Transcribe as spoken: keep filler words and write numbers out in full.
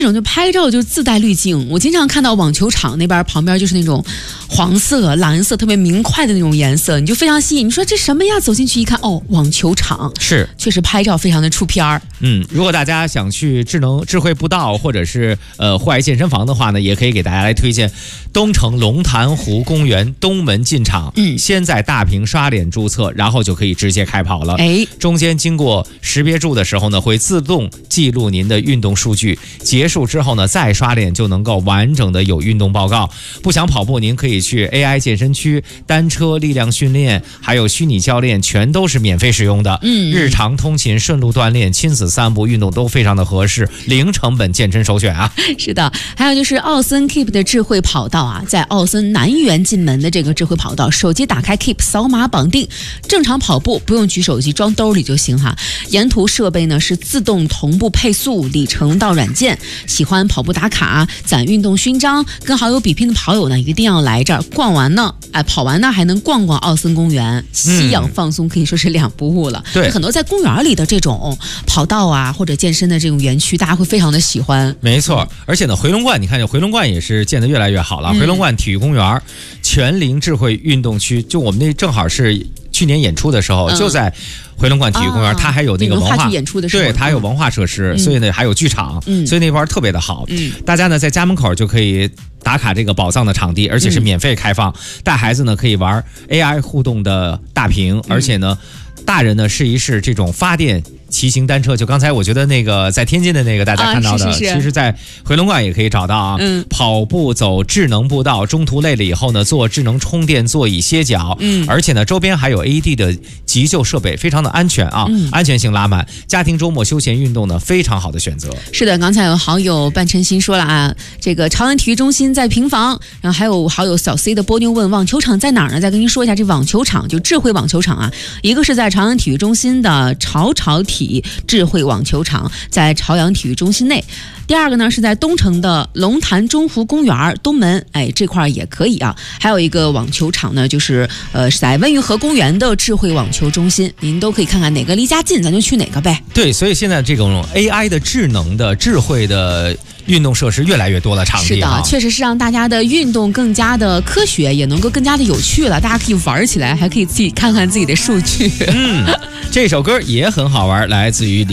这种就拍照就自带滤镜，我经常看到网球场那边旁边就是那种黄色、蓝色特别明快的那种颜色，你就非常吸引。你说这什么呀？走进去一看，哦，网球场是， 确实拍照非常的出片儿。 嗯，如果大家想去智能智慧步道或者是呃户外健身房的话呢，也可以给大家来推荐东城龙潭湖公园东门进场。嗯，先在大屏刷脸注册，然后就可以直接开跑了。哎，中间经过识别柱的时候呢，会自动记录您的运动数据。结束之后呢，再刷脸就能够完整的有运动报告。不想跑步，您可以去 A I 健身区，单车力量训练，还有虚拟教练，全都是免费使用的。嗯，日常通勤、顺路锻炼、亲子散步、运动都非常的合适，零成本健身首选啊！ 是的，还有就是奥森 Keep 的智慧跑道啊，在奥森南园进门的这个智慧跑道，手机打开 Keep 扫码绑定，正常跑步不用举手机，装兜里就行哈。沿途设备呢是自动同步配速、里程到软件。喜欢跑步打卡、攒运动勋章、跟好友比拼的跑友呢，一定要来这儿逛完呢，哎，跑完呢还能逛逛奥森公园，吸氧放松可以说是两不误了。对，很多在公园里的这种跑道啊，或者健身的这种园区，大家会非常的喜欢。 没错，而且呢，回龙观，你看这回龙观也是建得越来越好了。嗯、回龙观体育公园、全龄智慧运动区，就我们那正好是去年演出的时候，嗯、就在回龙观体育公园，啊、它还有那个文化演出的时候， 对，它还有文化设施，嗯、所以呢还有剧场，嗯、所以那边特别的好。嗯，大家呢在家门口就可以打卡这个宝藏的场地，而且是免费开放。嗯、带孩子呢可以玩 A I 互动的大屏，嗯、而且呢，大人呢试一试这种发电骑行单车，就刚才我觉得那个在天津的那个大家看到的，啊、是是是其实在回龙观也可以找到啊。嗯，跑步走智能步道，中途累了以后呢，做智能充电座椅歇脚。嗯，而且呢，周边还有 A E D 的急救设备，非常的安全啊，嗯、安全性拉满。家庭周末休闲运动呢，非常好的选择。 是的，刚才有好友半晨心说了啊，这个朝阳体育中心在平房，然后还有好友小 C 的波妞问网球场在哪儿呢？再跟您说一下，这网球场就智慧网球场啊，一个是在朝阳体育中心的潮潮体智慧网球场，在朝阳体育中心内。第二个呢是在东城的龙潭中湖公园东门，哎，这块也可以啊。还有一个网球场呢，就是呃是在温榆河公园的智慧网球中心，您都可以看看哪个离家近，咱就去哪个呗。 对，所以现在这种 A I 的智能的智慧的运动设施越来越多的场地， 是的，确实是让大家的运动更加的科学，也能够更加的有趣了。大家可以玩起来，还可以自己看看自己的数据。 嗯，这首歌也很好玩，来自于